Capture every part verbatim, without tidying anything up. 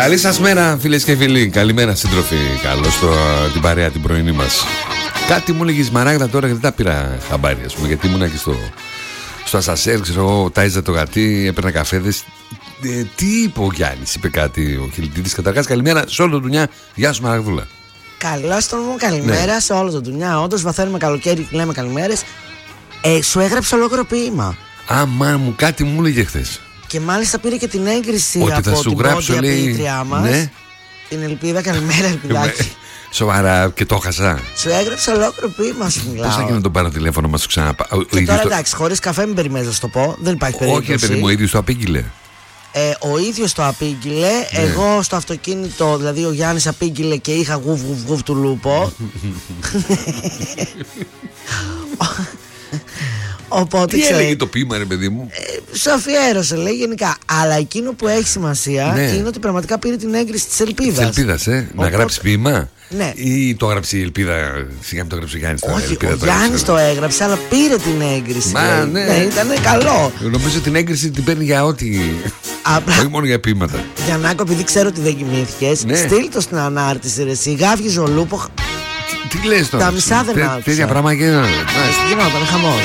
Καλή σας μέρα, φίλες και φίλοι. Καλημέρα, σύντροφοι. Καλώς το, την παρέα την πρωινή μας. Κάτι μου έλεγε η Σμαράγδα τώρα και δεν τα πήρα χαμπάρι, ας πούμε, γιατί ήμουν εκεί στο, στο ασασέρ, ξέρω εγώ, τάιζα το γατί, έπαιρνα καφέδες. Ε, τι είπε ο Γιάννης, είπε κάτι ο Χιλτίδης. Καταρχάς, καλημέρα σε όλο το Ντουνιά. Γεια σου, Μαραγδούλα. Καλώς τον μου, καλημέρα ναι. σε όλο το Ντουνιά. Όντως, βαθαίνουμε καλοκαίρι και λέμε καλημέρες. Ε, σου έγραψε ολόκληρο ποίημα. Α, μα μου κάτι μου έλεγε χθες. Και μάλιστα πήρε και την έγκριση ότι από την πόντια ποιήτριά μας, ναι. την Ελπίδα. Καλημέρα, Ελπιδάκη. Σοβαρά, και το χάσα. Σου έγραψε ολόκληρο ποίημα, σου μιλάω. Πώς θα γίνει να τον πάρω τηλέφωνο, μας το ξαναπάω. Και τώρα το... εντάξει, χωρίς καφέ μην περιμένεις να σου το πω. Δεν υπάρχει περίπτωση. Όχι, παιδί μου, ο ίδιος το απήγγειλε. Ε, ο ίδιος το απήγγειλε. Ναι. Εγώ στο αυτοκίνητο, δηλαδή ο Γιάννης απήγγειλε και είχα γουβ γουβ γουβ του λούπο. Οπότε, τι ξέρει, έλεγε το ποίημα, ρε παιδί μου. Ε, σου αφιέρωσε, λέει γενικά. Αλλά εκείνο που έχει σημασία ναι. είναι ότι πραγματικά πήρε την έγκριση της Ελπίδας. Της Ελπίδας, ε. Οπότε... να γράψει ποίημα. Ναι. Ή το έγραψε η Ελπίδα. Σιγά μην το έγραψε ο Γιάννης. Όχι, Ελπίδα, ο Γιάννης το έγραψε, αλλά πήρε την έγκριση. Μα, ναι. ναι, ήταν καλό. Νομίζω την έγκριση την παίρνει για ό,τι. Απλά... όχι μόνο για ποίηματα. Γιαννάκο, επειδή ξέρω ότι δεν κοιμήθηκες, ναι. στείλ το στην ανάρτηση. Ρε, σιγά βγει ο Λούπο. Τι, τι λες τώρα. Τα μισά δεν άκουσα. Τέτοια πράγματα γίνανε. Γινόταν χαμός.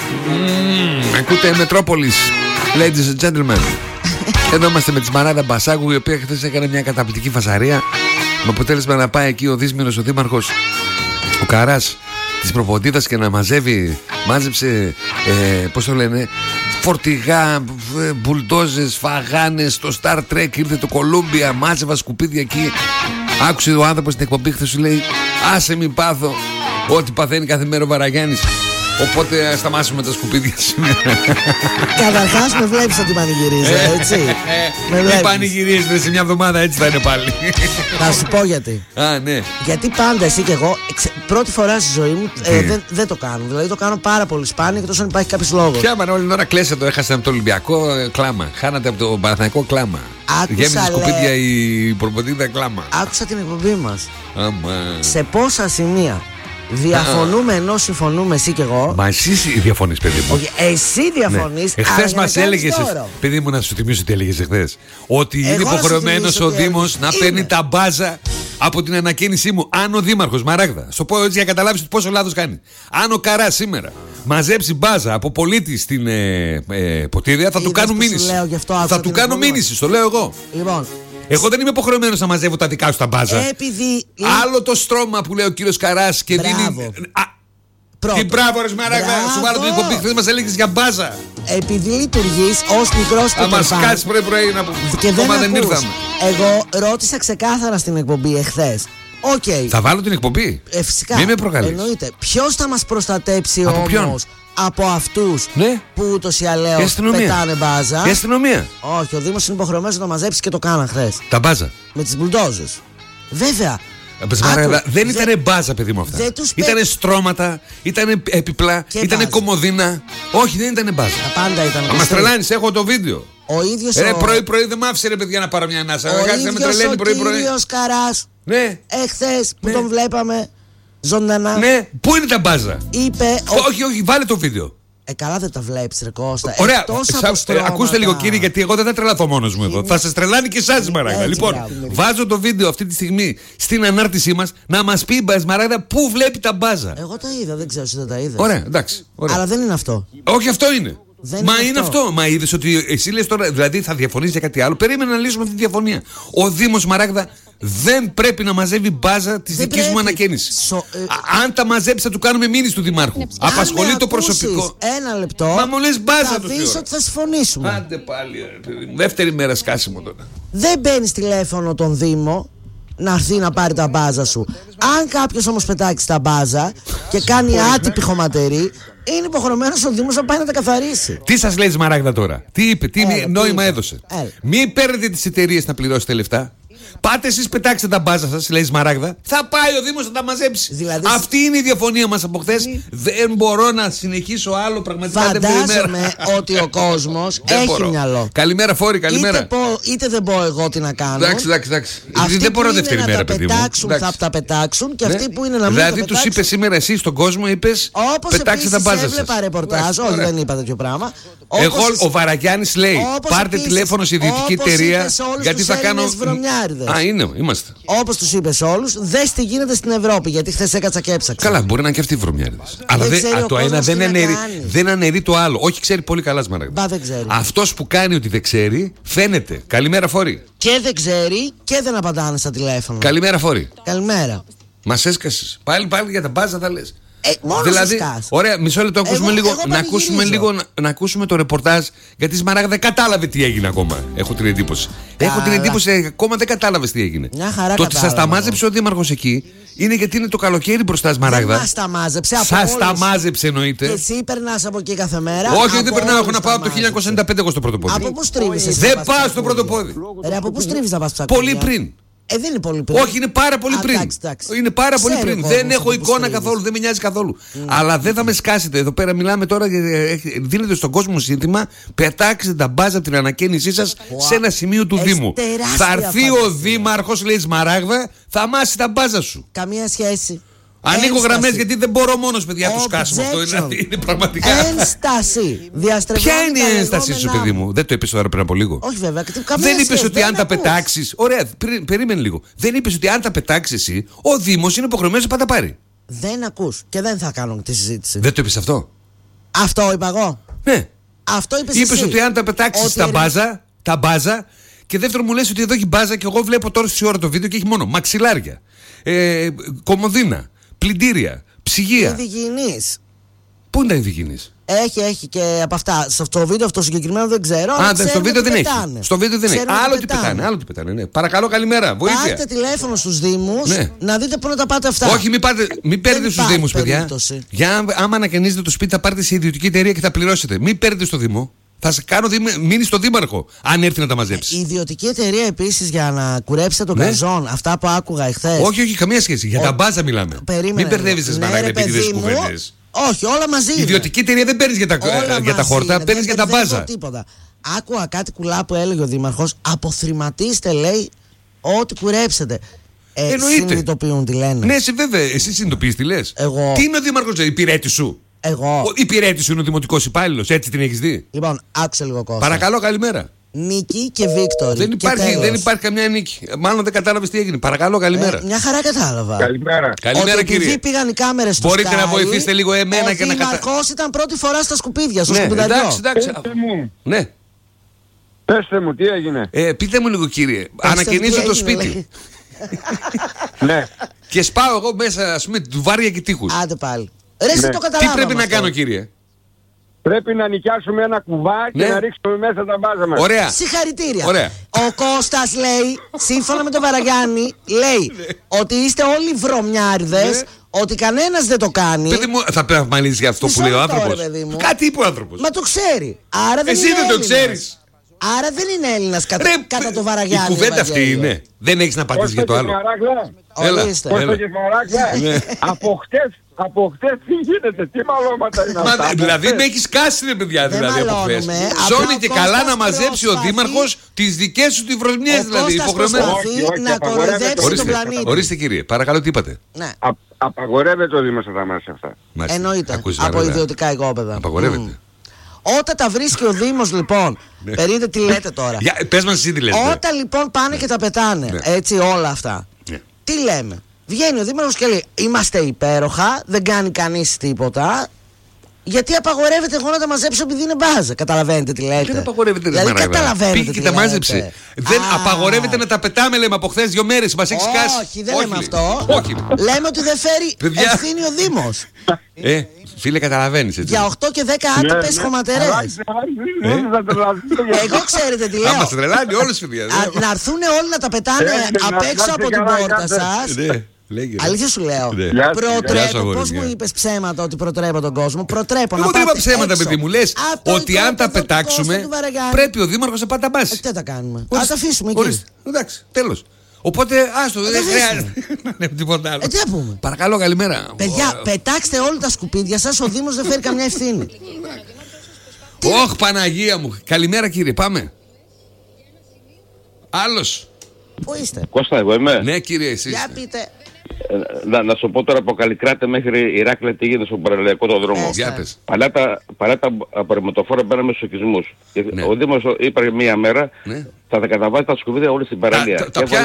Mm, ακούτε Μετρόπολης, ladies and gentlemen. Εδώ είμαστε με τη Σμαράγδα Μπασάκου, η οποία χθες έκανε μια καταπληκτική φασαρία. Με αποτέλεσμα να πάει εκεί ο Δύσμηνος, ο δήμαρχος, ο Καράς της Προποντίδας, και να μαζεύει, μάζεψε, ε, πώς το λένε, φορτηγά, μπουλντόζες, φαγάνες, το Star Trek, ήρθε το Κολούμπια, μάζευα σκουπίδια εκεί. Άκουσε ο άνθρωπος στην εκπομπή χθες, σου λέει, άσε μην πάθω ό,τι παθαίνει κάθε μέρα ο Βαραγιάννης. Οπότε σταμάσουμε τα σκουπίδια σήμερα. Καταρχάς με βλέπεις ότι πανηγυρίζω, έτσι. Μην πανηγυρίζετε, σε μια εβδομάδα έτσι θα είναι πάλι. Θα σου πω γιατί. Α, ναι. Γιατί πάντα εσύ και εγώ, πρώτη φορά στη ζωή μου ε, δεν, δεν το κάνω. Δηλαδή το κάνω πάρα πολύ σπάνια, εκτός αν υπάρχει κάποιος λόγος. Ποια μάνα, όλη την ώρα κλαίσαι το, έχασε από το Ολυμπιακό, ε, κλάμα. Χάνατε από το Παναθηναϊκό, κλάμα. Γέμισε σκουπίδια η Προποντίδα, κλάμα. Άκουσα την εκπομπή μας. Άμα. Σε πόσα σημεία διαφωνούμε ενώ συμφωνούμε εσύ και εγώ. Μα εσύ διαφωνείς, παιδί μου. Όχι, εσύ διαφωνείς. Ναι. Εχθές μας έλεγες, παιδί μου, να σου θυμίσω τι έλεγες εχθές. Ότι εγώ είναι υποχρεωμένος ο Δήμος να παίρνει τα μπάζα από την ανακαίνισή μου. Αν ο Δήμαρχος, Μαράγδα, στο πω έτσι για να καταλάβεις πόσο λάθος κάνει. Αν ο Καράς σήμερα μαζέψει μπάζα από πολίτη στην ε, ε, Ποτήρια, θα του κάνω μήνυση. Θα του κάνω μήνυση, στο λέω εγώ. Λοιπόν. Εγώ δεν είμαι υποχρεωμένος να μαζεύω τα δικά σου τα μπάζα. Επειδή... άλλο το στρώμα που λέει ο κύριος Καράς και μπράβο. δίνει. Τι μπράβο, ρε Σμαράγδα, σου βάλω την εκπομπή, χθες μας έλεγες για μπάζα. Επειδή λειτουργείς ως μικρός και θα μας κάτσεις πρωί-πρωί να πούμε. Και δεν, δεν ήρθαμε. Εγώ ρώτησα ξεκάθαρα στην εκπομπή εχθές. Okay. Θα βάλω την εκπομπή. Ε, φυσικά. Μην με προκαλείς. Εννοείται. Ποιος θα μας προστατέψει από όμως ποιον? Από αυτούς ναι. που ούτως ή αλλιώς πετάνε μπάζα. Και αστυνομία. Όχι, ο Δήμος είναι υποχρεωμένος να το μαζέψει και το κάναν χθες. Τα μπάζα. Με τις μπουλντόζες. Βέβαια. Άκου, δεν δε... ήταν μπάζα, παιδί μου, αυτά. Ήτανε στρώματα, ήτανε έπιπλα, και ήτανε μπάζα. Κομμωδίνα. Όχι, δεν ήτανε μπάζα. Τα πάντα ήταν. Μα τρελάνεις, έχω το βίντεο. Ο ίδιος ε, ο... πρωί-πρωί δεν μ' άφησε, ρε παιδιά, να πάρω μια ανάσα. Ο ίδιος ο κύριος Καράς. Ναι. Εχθές που ναι. τον βλέπαμε ζωντανά. Ναι, πού είναι τα μπάζα. Είπε. Όχι, όχι, βάλε το βίντεο. Ε, καλά δεν τα βλέπεις, ρε Κώστα. Ωραία, Σα, ε, ακούστε λίγο, κύριε, γιατί εγώ δεν θα τρελαθώ μόνος μου εδώ. Είναι... θα σας τρελάνει και εσάς, Σμαράγδα. Λοιπόν, μπράβο, βάζω το βίντεο αυτή τη στιγμή στην ανάρτησή μας να μας πει η Σμαράγδα πού βλέπει τα μπάζα. Εγώ τα είδα, δεν ξέρω εσύ δεν τα είδες. Ωραία, εντάξει. Ωραία. Αλλά δεν είναι αυτό. Όχι, αυτό είναι. Δεν Μα είναι είναι αυτό. αυτό. Μα είδες ότι εσύ λες τώρα, δηλαδή θα διαφωνείς για κάτι άλλο. Περίμενα να λύσουμε αυτή τη διαφωνία. Ο Δήμος, Σμαράγδα, δεν πρέπει να μαζεύει μπάζα τη δική μου ανακαίνιση. Σο, ε, αν τα μαζέψει, θα του κάνουμε μήνυση του Δημάρχου. Απασχολεί το προσωπικό. Ένα λεπτό. Μα μου λες μπάζα του. Θα δεις ότι θα συμφωνήσουμε. Άντε πάλι, παιδί μου. Δεύτερη μέρα σκάσιμο τώρα. Δεν μπαίνεις τηλέφωνο τον Δήμο να έρθει να πάρει τα μπάζα σου. Αν κάποιος όμως πετάξει τα μπάζα και κάνει άτυπη χωματερή, είναι υποχρεωμένος ο Δήμος να πάει να τα καθαρίσει. Τι σας λέει Σμαράγδα τώρα, τι είπε, τι έλα, νόημα τι έδωσε. Έλα. Μην παίρνετε τις εταιρείες να πληρώσετε λεφτά. Πάτε εσείς, πετάξτε τα μπάζα σας, λέει Σμαράγδα. Θα πάει ο Δήμος να τα μαζέψει. Δηλαδή... αυτή είναι η διαφωνία μας από χθες. Mm. Δεν μπορώ να συνεχίσω άλλο, πραγματικά. Φαντάζομαι ότι ο κόσμος έχει μπορώ. Μυαλό. Καλημέρα, Φόρη, καλημέρα. Είτε, πω, είτε δεν πω εγώ τι να κάνω. Εντάξει, εντάξει, εντάξει. Αυτοί δεν μπορώ που δεύτερη είναι μέρα, να τα παιδί μου. πετάξουν, θα τα πετάξουν και αυτοί που είναι να μην δηλαδή, τα πετάξουν. Δηλαδή, τους είπε σήμερα εσύ στον κόσμο, είπες πετάξτε τα μπάζα σας. Έβλεπα ρεπορτάζ, όχι δεν είπα τέτοιο πράγμα. Εγώ, ο Βαραγιάννης λέει πάρτε τηλέφωνο σε ιδιωτική εταιρεία γιατί θα κάνω. βρωμιάριδες. Α, είναι, είμαστε. Όπως τους είπες όλους, δες τι γίνεται στην Ευρώπη. Γιατί χθες έκατσα και έψαξα. Καλά, μπορεί να είναι και αυτοί οι βρωμιάριδες. Αλλά δεν, α, το ένα δεν αναιρεί, δεν αναιρεί το άλλο. Όχι, ξέρει πολύ καλά, Σμαράγδα. Μπα, δεν ξέρει. Αυτός που κάνει ότι δεν ξέρει, φαίνεται. Καλημέρα, Φόρη. Και δεν ξέρει και δεν απαντάνε στα τηλέφωνα. Καλημέρα, Φόρη. Καλημέρα. Μας έσκασες. Πάλι, πάλι για τα μπάζα θα λες. Ε, μόνο δηλαδή, σκάς. ωραία, μισό λεπτό ακούσουμε Εγώ- λίγο, εγώ να, ακούσουμε πανηγυρίζω. λίγο να, να ακούσουμε το ρεπορτάζ. Γιατί η Σμαράγδα δεν κατάλαβε τι έγινε ακόμα. Έχω την εντύπωση. Καλά. Έχω την εντύπωση ότι ακόμα δεν κατάλαβε τι έγινε. Μια χαρά το ότι σας τα κατάλαβα. μάζεψε ο Δήμαρχος εκεί είναι γιατί είναι το καλοκαίρι μπροστά, Σμαράγδα. Δεν μας τα μάζεψε από Σας τα όλες. μάζεψε εννοείται. Και εσύ περνάς από εκεί κάθε μέρα. Όχι, από δεν περνάω. Έχω όλους να τα πάω από το μάζεψε. χίλια εννιακόσια ενενήντα πέντε εγώ στο πρώτο πόδι. Από πού στρίβεις εσύ Δεν να πας πάω στο ψακούλια? πρώτο πόδι. Ρε, από πού στρίβεις να πας ψακούλια? Πολύ πριν. Ε, δεν είναι πολύ πριν. Όχι, είναι πάρα πολύ Α, πριν. εντάξει, εντάξει. Είναι πάρα πολύ Ξέρει ο πριν. κόσμος Δεν έχω από πού εικόνα στρίβεις. καθόλου, δεν με νοιάζει καθόλου. Αλλά δεν θα με σκάσετε. Εδώ πέρα μιλάμε τώρα, ε, δίνετε στον κόσμο σύνθημα, πετάξτε τα μπάζα από την ανακαίνισή σας σε ένα σημείο του Έχεις Δήμου. τεράστια Θα έρθει ο φαντασία. Δήμαρχος, λέει Σμαράγδα, θα μάσει τα μπάζα σου. Καμία σχέση. Ανοίγω Ένσταση. γραμμές γιατί δεν μπορώ μόνος, παιδιά, το Objection. σκάσιμο αυτό. Είναι, είναι πραγματικά. Ένσταση. Διαστρεβλώνει Ποια είναι τα η ένστασή σου, λεγόμενά παιδί μου. μου? Δεν το είπες τώρα πριν από λίγο. Όχι βέβαια. και καμία Δεν είπε σχέση, ότι αν τα ακούς. πετάξει. Ωραία, περί- περίμενε λίγο. Δεν είπε ότι αν τα πετάξει εσύ, ο Δήμος είναι υποχρεωμένος να τα πάρει. Δεν ακούς και δεν θα κάνω τη συζήτηση. Δεν το είπε αυτό? Αυτό είπα εγώ. Ναι. Αυτό είπες Είπε εσύ. ότι αν τα πετάξει Ότι τα ερε- μπάζα, τα μπάζα. Και δεύτερον, μου λες ότι εδώ έχει μπάζα και εγώ βλέπω τώρα στη ώρα το βίντεο και έχει μόνο μαξιλάρια, ε, κομμωδίνα, πλυντήρια, ψυγεία. Ειδηγενής. Πού είναι τα ειδικίνης? Έχει, έχει και από αυτά. Στο βίντεο αυτό συγκεκριμένο δεν ξέρω. αλλά Α, ξέρουμε στο βίντεο ότι δεν πετάνε. έχει. Στο βίντεο δεν έχει. Ξέρουμε Άλλο ότι τι πετάνε, άλλο τι πετάνε. Ναι. Παρακαλώ, καλημέρα. Βοήθεια. Πάρτε τηλέφωνο στους Δήμους Ναι. να δείτε πού να τα πάτε αυτά. Όχι, μην, πάτε, μην παίρνετε στους υπάρχει Δήμους, παιδιά. περίπτωση. Για, άμα ανακαινίζετε το σπίτι, θα πάρετε σε ιδιωτική εταιρεία και θα πληρώσετε. Μην παίρνετε στο Δήμο. Θα σε κάνω δήμο- μείνει στο Δήμαρχο, αν έρθει να τα μαζέψει. Η ιδιωτική εταιρεία επίσης για να κουρέψετε τον Ναι. καζόν, αυτά που άκουγα εχθές. Όχι, όχι, καμία σχέση. Για Ο- τα μπάζα μιλάμε. Περίμενε Μην μπερδεύει λίγο. τι Ναι, μαράγδα ρε, επειδή δεν παιδί μου. κουβέντες. Όχι, όλα μαζί. Η είναι. ιδιωτική εταιρεία δεν παίρνει για τα, Όλα για τα μαζί χόρτα, είναι, παίρνει δεν για τα μπερδεύω μπάζα. Τίποτα. Άκουγα κάτι κουλά που έλεγε ο Δήμαρχος. Αποθρηματίστε, λέει, ό,τι κουρέψετε. Ε, Εννοείται. συνειδητοποιούν τι λένε. Ναι, εσύ βέβαια, εσύ συνειδητοποιεί τι λε. Εγώ. Τι είναι ο Δήμαρχο, η υπηρέτη σου. Εγώ. Ο υπηρέτη σου είναι ο δημοτικό υπάλληλο, έτσι την έχει δει. Λοιπόν, άκουσε λίγο κόσμο. Παρακαλώ, καλημέρα. Νίκη και Βίκτορη. Δεν Και υπάρχει, τέλος. δεν υπάρχει καμιά νίκη. Μάλλον δεν κατάλαβε τι έγινε. Παρακαλώ, καλημέρα. Ε, μια χαρά κατάλαβα. Καλημέρα. Καλημέρα, ότι επειδή κύριε. πήγαν οι κάμερες στο Μπορείτε Sky, να βοηθήσετε λίγο εμένα ο και να κατα- Δήμαρχος ήταν πρώτη φορά στα σκουπίδια, στο Ναι, σκουπιδαριό. εντάξει, εντάξει. Πέστε μου, Ναι. πέστε μου, τι έγινε. Ε, πείτε μου λίγο, κύριε. Πέστε Ανακαινίζω τι το έγινε, σπίτι. λέει. Ναι, Και σπάω εγώ μέσα, ας πούμε, βάρια και τείχους. Άντε πάλι. Ρε, εσύ Ναι. το Τι καταλάβαμε πρέπει να αυτό. κάνω, κύριε? πρέπει να νοικιάσουμε ένα κουβά και Ναι. να ρίξουμε μέσα τα μπάζα μας. Ωραία. Συγχαρητήρια. Ωραία. Ο Κώστας λέει, σύμφωνα με τον Βαραγιάννη, λέει ότι είστε όλοι βρωμιάριδες, Ναι. ότι κανένας δεν το κάνει. Παιδί μου, θα πρέπει να μαλείς για αυτό Μισό που λέει ο λεπτό, άνθρωπος. ρε, παιδί μου. Κάτι είπε ο άνθρωπος. Μα το ξέρει. Άρα δεν Εσύ είναι δεν το Έλληνας. ξέρεις. Άρα δεν είναι Έλληνας κατά, Ρε, κατά το Βαραγιάννη. η κουβέντα αυτή Ευαγγέλιο. είναι. Δεν έχεις να απαντήσεις για το Κώστα και άλλο. Σμαράγδα. Έλα, Ορίστε. έλα. Κώστα και Σμαράγδα. Ναι. Από χτες, από χτες τι γίνεται, τι μαλώματα είναι Μα, αυτά. από δηλαδή χτες. με έχει κάσει, ρε παιδιά, Δεν δηλαδή από χθες. μαλώνουμε. Απλά Ζώνει ο και καλά Κώστας να μαζέψει ο προσπαθεί- Δήμαρχος τις δικές σου τις βρονιές, Ο δηλαδή Κώστας υποχρεωμένο. προσπαθεί Όχι, όχι, να απαγορεύεται. κοροϊδέψει τον Ορίστε, πλανήτη. ορίστε κύριε, παρακαλώ, τι είπατε? Ναι, Α, απαγορεύεται ο Δήμος να τα μάσει αυτά. Μάλιστα. εννοείται. Ακούσεις, Από Μαρίλα. ιδιωτικά οικόπεδα. Απαγορεύεται. Μμ. Όταν τα βρίσκει ο Δήμος, λοιπόν. Περίμενε τι λέτε τώρα. Για, πες μας εσύ τι λες. ναι. Όταν λοιπόν πάνε και τα πετάνε, Ναι. έτσι όλα αυτά, Ναι. τι λέμε? Βγαίνει ο Δήμαρχος και λέει: είμαστε υπέροχα, δεν κάνει κανείς τίποτα. Γιατί απαγορεύεται εγώ να τα μαζέψω επειδή είναι μπάζα. Καταλαβαίνετε τι λέτε? Δεν απαγορεύεται, Δηλαδή, Μαράγδα. καταλαβαίνετε Πήγε τι και τα λέτε. μάζεψε. Δεν Α, απαγορεύεται να τα πετάμε, λέμε, από χθες δύο μέρες. Μας έχει σκάσει. Όχι, δεν λέμε λέει. αυτό. Όχι. Λέμε ότι δεν φέρει Παιδιά. ευθύνη ο Δήμος. Ε, φίλε, καταλαβαίνεις έτσι. Για οκτώ και δέκα Ναι, άτυπες ναι. χωματερές. Δεν θα τρελαθείτε για Εγώ ξέρετε τι λέω. Άμα σε τρελάνει όλες οι παιδιά. Α, να έρθουν όλοι να τα πετάνε Ε, ναι, απ' να έξω κάτσετε από την καλά, πόρτα κάτσετε. σας. Ναι, λέγε. Αλήθεια σου λέω. Ναι. Γεια σου, γεια σου, Προτρέπω. αγόρι Πώς μου. μου είπες ψέματα ότι προτρέπω τον κόσμο? Προτρέπω να Εγώ δεν είπα πάτε ψέματα, έξω. παιδί μου. Λες Από το ότι αν τα οικόπεδο του πετάξουμε, Κώστα του Βαραγιάννη. πρέπει ο Δήμαρχος να πάει τα Ε, μπάσει. τι θα κάνουμε? Ορίστε, Ας τα αφήσουμε εκεί. ορίστε. Εντάξει, τέλος. Οπότε, άστο, δεν τα χρειάζεται να λέμε τίποτα άλλο. Ε, τι να πούμε? Παρακαλώ, καλημέρα. Παιδιά, Ω, πετάξτε όλα τα σκουπίδια σας. Ο Δήμος δεν φέρει καμιά ευθύνη. Ωχ, Παναγία μου. Καλημέρα, κύριε, πάμε. Άλλος. Πού είστε? Κώστα, εγώ είμαι. Ναι, κύριε, εσείς. Για πείτε. να, να σου πω τώρα από Καλλικράτε μέχρι Ηράκλεια τι γίνεται στον παραλιακό το δρόμο. Παλιά τα, παλιά τα απορριμματοφόρα μπαίναμε στους οικισμούς. Ναι. Ο Δήμος είπε μία μέρα ναι. θα καταβάζει τα σκουπίδια όλη στην παραλία.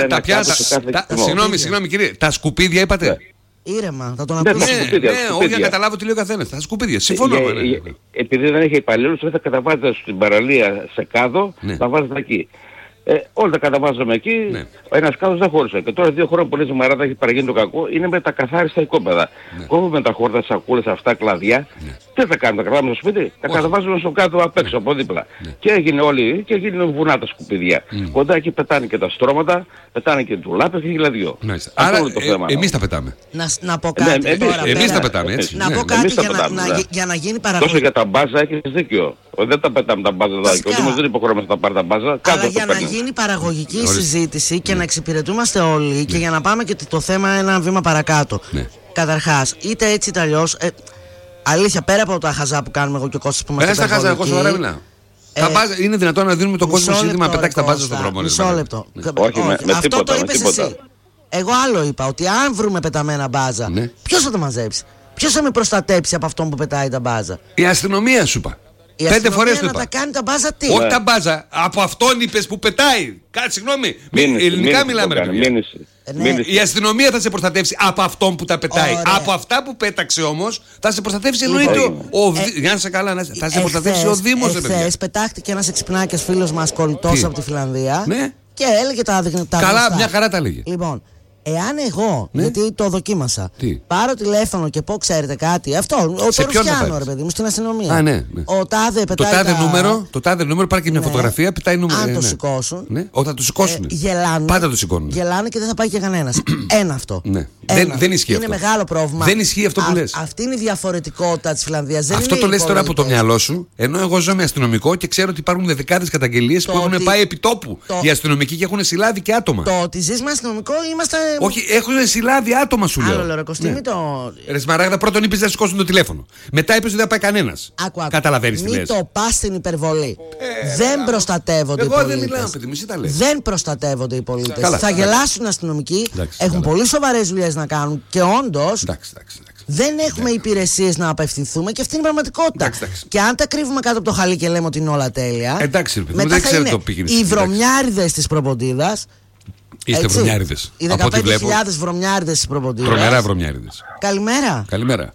Συγγνώμη, συγγνώμη κύριε, τα σκουπίδια είπατε. Ναι. Ήρεμα, θα τον Ναι, ακούσουμε. τα σκουπίδια, Ναι, σκουπίδια. όχι για να καταλάβω τι λέει ο καθένας. Τα σκουπίδια, συμφωνώ. Για- ναι, για- ναι. Επειδή δεν είχε υπαλλήλους, δεν θα καταβάζετε στην παραλία σε κάδο, Ναι. θα βάζετε εκεί. Ε, όλα τα καταβάζαμε εκεί, Ναι. ένας κάδος δεν χώρισε. Και τώρα δύο χρόνια πολύ ζυμαράδα έχει παραγίνει το κακό, είναι με τα καθάριστα οικόπεδα. Ναι. Κόβουμε τα χόρτα, σακούλες, αυτά, κλαδιά. Ναι. Τι θα κάνουμε, τα κρατάμε στο σπίτι, τα Όχι. καταβάζουμε στο κάδο απ' έξω, από δίπλα. Ναι. Και έγινε όλοι, και έγινε βουνά τα σκουπίδια. Κοντά εκεί πετάνε και τα στρώματα, πετάνε και τουλάπες και γυλαδιό. Μάλιστα. Αυτό Άρα είναι το θέμα. ε, εμείς τα πετάμε. Να, να πω Ναι, κάτι εμείς- τώρα. εμείς Εμείς πέρα. τα πετάμε έτσι. Να ναι, πω ναι. κάτι εμείς τα για να, πετάμε, να, ναι. γι- για να γίνει Τόσο παραγωγή. για τα μπάζα έχεις δίκιο. Ο, δεν τα πετάμε τα μπάζα. δηλαδή. Και ο Φυσικά. Δήμος δεν υποχρεώμαστε να πάρει τα μπάζα. Αλλά Κάτω για το να παίρνει. γίνει παραγωγική Ορίστε. συζήτηση και να εξυπηρετούμαστε όλοι και για να πάμε και το θέμα ένα βήμα παρακάτω. Ναι. Καταρχάς, είτε έτσι είτε αλλιώς, ε, αλήθεια, πέρα από τα χαζά που κάνουμε εγώ και ο Κώστας που είμαστε Πέρα στα χάζα, εγώ σοβαρά μιλάω. Ε, Τα μπάζα, είναι δυνατόν να δίνουμε τον κόσμο μισό σύνθημα να λεπτό, πετάξει τα ρε μπάζα στον Κώστα, δρόμο. ρε, Μισό δηλαδή. λεπτό. Ναι. Όχι, με- με Αυτό τίποτα, το με είπες τίποτα. εσύ. Εγώ άλλο είπα, ότι αν βρούμε πεταμένα μπάζα, Ναι. ποιος θα τα μαζέψει? Ποιος θα με προστατέψει από αυτόν που πετάει τα μπάζα? Η αστυνομία σου είπα. Η Πέντε αστυνομία φορές το να είπα. τα κάνει τα μπάζα τι? Όχι τα μπάζα, από αυτόν είπες που πετάει. Κάτι συγγνώμη. Μη- Μήνυση, Ελληνικά μήνυση μιλάμε. το ρε κάνει, παιδιά. μήνυση. Ε, ναι. Μήνυση. Η αστυνομία θα σε προστατεύσει από αυτόν που τα πετάει. Ωραία. Από αυτά που πέταξε όμως θα σε προστατεύσει Λοιπόν, εννοείται. έγινε. ο- ο Δη- Για να είσαι καλά, να- θα σε προστατεύσει ο Δήμος. ρε παιδιά. Εχθές πετάχτηκε ένας εξυπνάκιας φίλος μας κολλητός Τι? από τη Φιλανδία Ναι. και έλεγε τα, τα Καλά, γνωστά. μια χαρά τα λέγε. Λοιπόν, εάν εγώ, Ναι. γιατί το δοκίμασα, Τι? πάρω τηλέφωνο και πω, ξέρετε κάτι, αυτό, ο Σε ποιον θα Ρουφιάνο, πάρεις? ρε παιδί μου, στην αστυνομία. Α, ναι, ναι. Ο τάδε Το πετάει τάδε τα... νούμερο, το τάδε νούμερο πάρει και μια Ναι. φωτογραφία, πετάει νούμερο. Αν ε, το ναι. σηκώσουν, Ναι, όταν το σηκώσουν. Ε, γελάνε. Πάντα το σηκώνουν. Γελάνε και δεν θα πάει και κανένας. Ένα αυτό. Ναι. Ένα. Δεν- δεν ισχύει είναι αυτό. μεγάλο πρόβλημα. Δεν ισχύει αυτό που λες. Αυτή είναι η διαφορετικότητα της Φιλανδίας. Δεν Αυτό είναι το οι λες τώρα από το πολίτες. μυαλό σου, ενώ εγώ ζω με αστυνομικό και ξέρω ότι υπάρχουν δεκάδες καταγγελίες Το που έχουν ότι- πάει επί τόπου το- οι αστυνομικοί και έχουν συλλάβει και άτομα. Το ότι ζεις με αστυνομικό είμαστε. Όχι, έχουν συλλάβει άτομα σου λέω. Άλλο λέω, ρε Κωστή, Ναι. μην το. Ρε Σμαράγδα, πρώτον είπες να σηκώσουν το τηλέφωνο. Μετά είπες ότι δεν θα πάει κανένας. Άκου, άκου. Καταλαβαίνεις τι Μην λες. το πας στην υπερβολή. δεν προστατεύονται οι Εγώ δεν πολίτες. μιλάω, παιδί μου, εσύ τα λες. Δεν προστατεύονται οι πολίτες. Καλά, Θα εντάξει. γελάσουν οι αστυνομικοί. Εντάξει, Έχουν καλά. πολύ σοβαρές δουλειές να κάνουν και όντως Εντάξει, εντάξει, εντάξει. δεν έχουμε υπηρεσίες να απευθυνθούμε και αυτή είναι η πραγματικότητα. Εντάξει, εντάξει. Και αν τα κρύβουμε κάτω από το χαλί και λέμε ότι είναι όλα τέλεια. Εντάξει, ρε παιδί μου, μετά δεν θα ξέρω είναι το πήγαινες οι εκεί, εντάξει. βρωμιάριδες της Προποντίδας. Είστε έτσι. βρωμιάριδες. Οι Από ό,τι βλέπω. δεκαπέντε χιλιάδες βρωμιάριδες της Προποντίδας. Τρομερά βρωμιάριδες. Καλημέρα. Καλημέρα.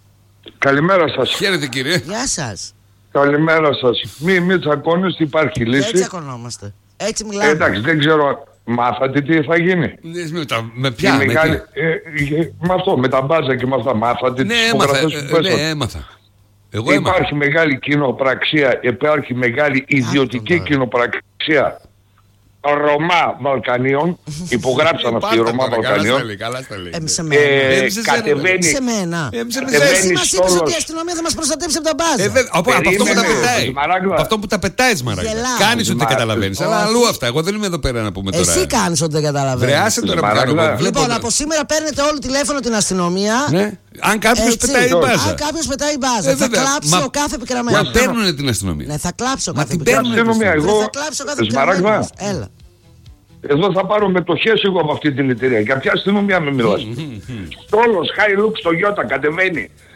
Καλημέρα σας. Χαίρετε κύριε. Γεια σας. Καλημέρα σας. Μη, μη τσακώνεστε, υπάρχει Δεν λύση. τσακωνόμαστε. Έτσι Ε, μιλάμε. εντάξει, δεν ξέρω. Μάθατε τι θα γίνει. Ναι, με τα- Με Η ποια, με μεγάλη- τι? ε, ε, με αυτό, με τα μπάζα και με αυτά. Μάθατε Ναι, τις έμαθα. υπογραφές που ε, πέσατε. Ναι, έμαθα. Εγώ έμαθα. Υπάρχει μεγάλη κοινοπραξία, υπάρχει μεγάλη ιδιωτική τώρα. κοινοπραξία Ρωμά Βαλκανίων. Υπογράψαν αυτοί οι Πάντα Ρωμά τώρα, καλά στα Βαλκανίων. λέει, καλά στα λέει. Ε, σε μένα. Ε, Ε, σε σένα, κατεβαίνει. σε μένα. Ε, σε Εσύ μένα. κατεβαίνει μας είπες ότι η στόλος. αστυνομία θα μας προστατεύσει από τα μπάζα. Ε, βέβαια, από, από αυτό που τα Περίμενε, πετάει. Σμαράγδα. Από αυτό που τα πετάει, Σμαράγδα. Γελάω. Κάνεις ότι δεν Μα- καταλαβαίνεις. Αλλά Όχι. αλλού αυτά. Εγώ δεν είμαι εδώ πέρα να πούμε τώρα. Εσύ κάνεις ότι δεν καταλαβαίνεις. Βρε, άσε τώρα που κάνω Σμαράγδα. εγώ. Βλέπω Λοιπόν, τώρα. από σήμερα παίρνετε όλοι τηλέφωνο την αστυνομία. Ναι. Αν κάποιος Έτσι. πετάει μπάζα. Αν κάποιος πετάει μπάζα, Ε, θα βέβαια. κλάψει Μα- ο κάθε επικραμένος. Μα παίρνουνε την αστυνομία. Ναι, θα κλάψει ο Μα κάθε την παίρνουνε την Αστυνομία, αστυνομία. εγώ- Θα κλάψει ο κάθε Σμαράγδα. επικραμένος. Έλα. Εδώ θα πάρω μετοχές εγώ από αυτή την εταιρεία. Για ποια αστυνομία με μιλάς. Στόλος, Hilux, το Ιώτα κατεβαίνει.